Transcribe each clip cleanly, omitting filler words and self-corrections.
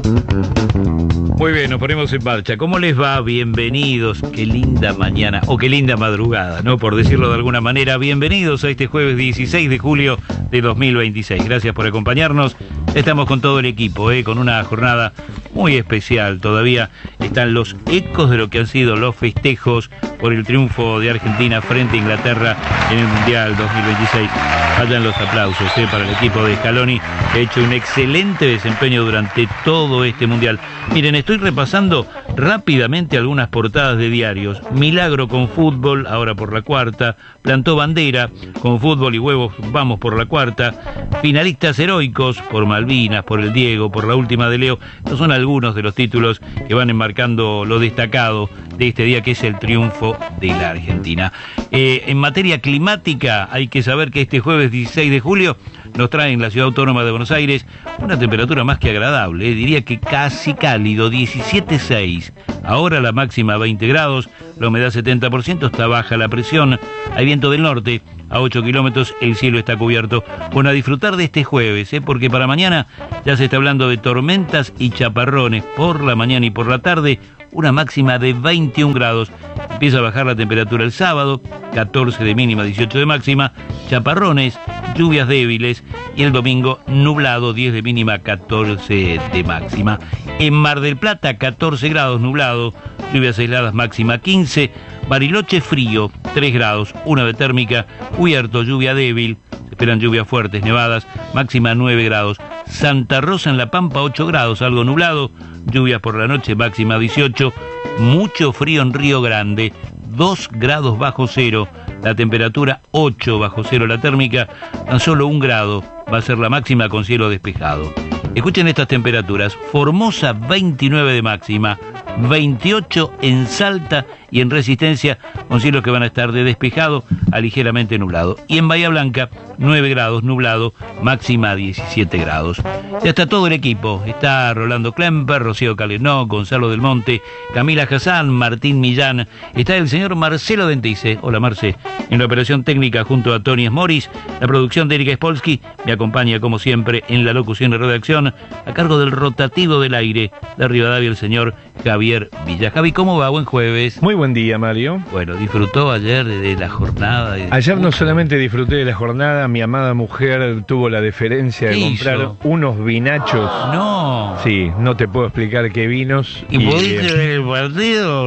Muy bien, nos ponemos en marcha. ¿Cómo les va? Bienvenidos. Qué linda mañana, o qué linda madrugada, ¿no? Por decirlo de alguna manera. Bienvenidos a este jueves 16 de julio de 2026. Gracias por acompañarnos. Estamos con todo el equipo, con una jornada muy especial. Todavía están los ecos de lo que han sido los festejos por el triunfo de Argentina frente a Inglaterra en el Mundial 2026. Vayan los aplausos para el equipo de Scaloni, que ha hecho un excelente desempeño durante todo este Mundial. Miren, estoy repasando rápidamente algunas portadas de diarios. Milagro con fútbol, ahora por la cuarta. Plantó bandera con fútbol y huevos, vamos por la cuarta. Finalistas heroicos por Malvinas, por el Diego, por la última de Leo. Estos son algunos de los títulos que van enmarcando lo destacado de este día, que es el triunfo de la Argentina. En materia climática, hay que saber que este jueves 16 de julio nos trae en la Ciudad Autónoma de Buenos Aires una temperatura más que agradable, diría que casi cálido, 17,6. Ahora la máxima 20 grados, la humedad 70%, está baja la presión, hay viento del norte, a 8 kilómetros, el cielo está cubierto. Bueno, a disfrutar de este jueves, porque para mañana ya se está hablando de tormentas y chaparrones por la mañana y por la tarde, una máxima de 21 grados. Empieza a bajar la temperatura el sábado, 14 de mínima, 18 de máxima, chaparrones, lluvias débiles, y el domingo nublado, 10 de mínima, 14 de máxima. En Mar del Plata, 14 grados, nublado, lluvias aisladas, máxima 15, Bariloche frío, 3 grados, 1 de térmica, Cubierto, lluvia débil, se esperan lluvias fuertes, nevadas, máxima 9 grados, Santa Rosa en La Pampa, 8 grados, algo nublado, lluvias por la noche, máxima 18, mucho frío en Río Grande, 2 grados bajo cero, la temperatura 8 bajo cero, la térmica a solo 1 grado, va a ser la máxima con cielo despejado. Escuchen estas temperaturas: Formosa 29 de máxima, 28 en Salta y en Resistencia, con cielos que van a estar de despejado a ligeramente nublado. Y en Bahía Blanca, 9 grados, nublado, máxima 17 grados. Ya está todo el equipo. Está Rolando Klemper, Rocío Calenó, Gonzalo del Monte, Camila Hassan, Martín Millán. Está el señor Marcelo Dentice. Hola, Marce. En la operación técnica junto a Tony Smoris. La producción de Erika Spolsky me acompaña, como siempre, en la locución y redacción, a cargo del rotativo del aire de Rivadavia, el señor Javier Villa. Javi, ¿cómo va? Buen jueves. Muy buen día, Mario. Bueno, ¿disfrutó ayer de la jornada? Ayer no solamente disfruté de la jornada, mi amada mujer tuvo la deferencia de comprar unos vinachos. No. Sí, no te puedo explicar qué vinos. ¿Y pudiste ver el partido?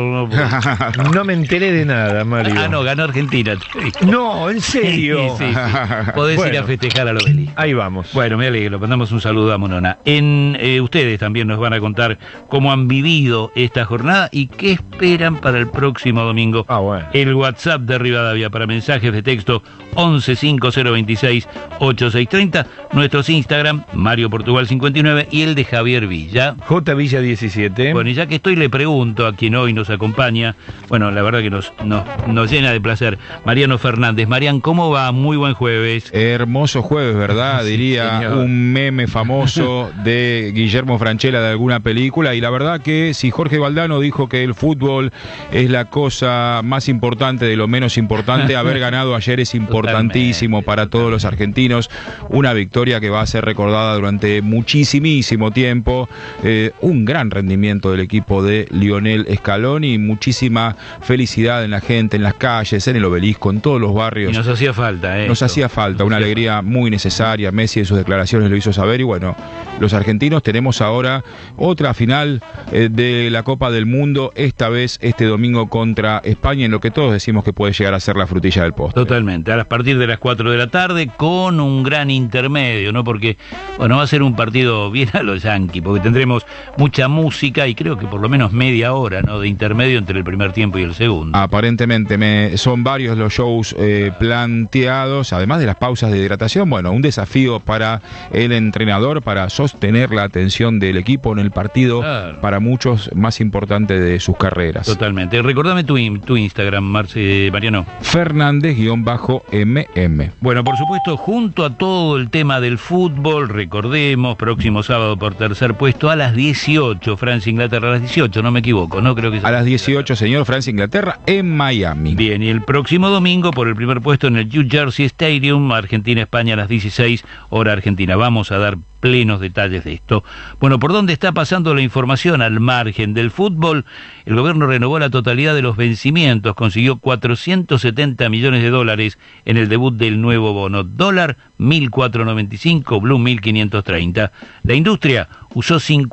No me enteré de nada, Mario. Ah, no, ganó Argentina. No, en serio. Sí. Podés ir a festejar a lo Beli. Ahí vamos. Bueno, me alegro, mandamos un saludo a Monona. Ustedes también nos van a contar cómo han vivido esta jornada y qué esperan para el próximo domingo. Bueno. El WhatsApp de Rivadavia para mensajes de texto 1150268630. Nuestros Instagram, Mario Portugal 59 y el de Javier Villa. J Villa 17. Bueno, y ya que estoy, le pregunto a quien hoy nos acompaña. Bueno, la verdad que nos llena de placer. Mariano Fernández. Marian, ¿cómo va? Muy buen jueves. Hermoso jueves, ¿verdad? Sí, diría señor. Un meme famoso de Guillermo Francella de alguna película. Y la verdad que si Jorge Valdano dijo que el fútbol es la cosa más importante de lo menos importante, haber ganado ayer es importantísimo para todos los argentinos. Una victoria que va a ser recordada durante muchísimo tiempo. Un gran rendimiento del equipo de Lionel Scaloni y muchísima felicidad en la gente, en las calles, en el Obelisco, en todos los barrios. Y nos hacía falta, Nos hacía falta, una alegría muy necesaria. Messi en sus declaraciones lo hizo saber y bueno, los argentinos tenemos ahora otra final de la Copa del Mundo, esta vez este domingo contra España, en lo que todos decimos que puede llegar a ser la frutilla del postre. Totalmente, a partir de las 4 de la tarde con un gran intermedio, ¿no? Porque, bueno, va a ser un partido bien a los yanquis, porque tendremos mucha música y creo que por lo menos media hora, ¿no? De intermedio entre el primer tiempo y el segundo. Aparentemente son varios los shows planteados, además de las pausas de hidratación. Bueno, un desafío para el entrenador para sostener la atención del equipo en el partido, claro, para muchos más importante de sus carreras. Totalmente. Recordame tu Instagram, Mariano. Fernández_MM. Bueno, por supuesto, junto a todo el tema del fútbol, recordemos, próximo sábado por tercer puesto a las 18, Francia-Inglaterra a las 18, no me equivoco, ¿no? Creo que a las 18, señor, Francia-Inglaterra en Miami. Bien, y el próximo domingo por el primer puesto en el New Jersey Stadium, Argentina-España a las 16, hora argentina. Vamos a dar plenos detalles de esto. Bueno, ¿por dónde está pasando la información? Al margen del fútbol, el gobierno renovó la totalidad de los vencimientos, consiguió 470 millones de dólares en el debut del nuevo bono. Dólar 1.495, blue 1.530. La industria usó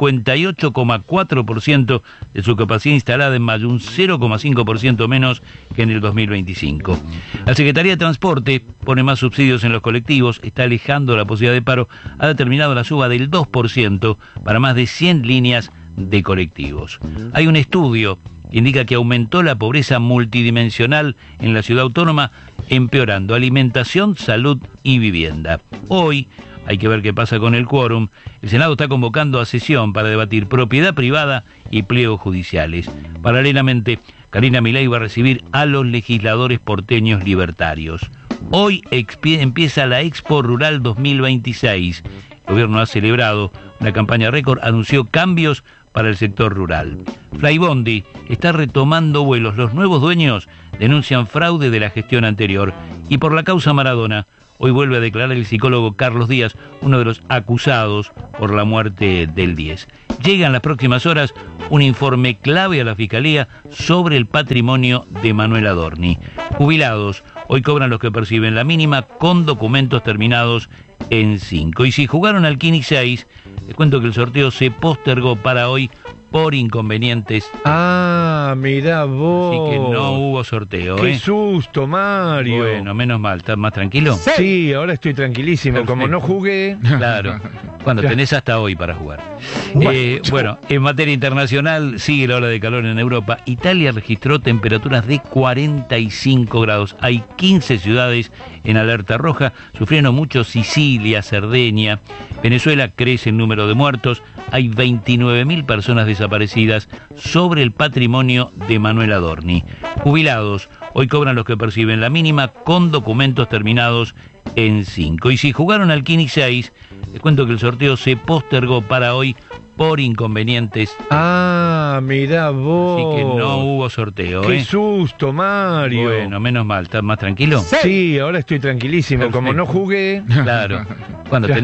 58,4% de su capacidad instalada en mayo, un 0,5% menos que en el 2025. La Secretaría de Transporte pone más subsidios en los colectivos, está alejando la posibilidad de paro, ha determinado la suba del 2% para más de 100 líneas de colectivos. Hay un estudio que indica que aumentó la pobreza multidimensional en la ciudad autónoma, empeorando alimentación, salud y vivienda. Hoy hay que ver qué pasa con el quórum. El Senado está convocando a sesión para debatir propiedad privada y pliegos judiciales. Paralelamente, Karina Milei va a recibir a los legisladores porteños libertarios. Hoy empieza la Expo Rural 2026. El gobierno ha celebrado una campaña récord, anunció cambios para el sector rural. Flybondi está retomando vuelos. Los nuevos dueños denuncian fraude de la gestión anterior. Y por la causa Maradona, hoy vuelve a declarar el psicólogo Carlos Díaz, uno de los acusados por la muerte del 10. Llega en las próximas horas un informe clave a la Fiscalía sobre el patrimonio de Manuel Adorni. Jubilados hoy cobran los que perciben la mínima con documentos terminados en 5. Y si jugaron al Kini 6, les cuento que el sorteo se postergó para hoy por inconvenientes. Ah, mirá vos. Así que no hubo sorteo. Qué susto, Mario. Bueno, menos mal. ¿Estás más tranquilo? Sí, ahora estoy tranquilísimo. Perfecto. Como no jugué. Claro. Cuando tenés hasta hoy para jugar. Bueno, en materia internacional sigue la ola de calor en Europa. Italia registró temperaturas de 45 grados. Hay 15 ciudades en alerta roja. Sufrieron mucho Sicilia, Cerdeña. Venezuela crece el número de muertos. Hay 29.000 personas desaparecidas sobre el patrimonio de Manuel Adorni. Jubilados hoy cobran los que perciben la mínima con documentos terminados en 5. Y si jugaron al Kini 6, les cuento que el sorteo se postergó para hoy por inconvenientes. Ah, mirá vos. Así que no hubo sorteo. Qué susto, Mario. Bueno, menos mal. ¿Estás más tranquilo? Sí, ahora estoy tranquilísimo. Perfecto. Como no jugué. Claro. Cuando tenés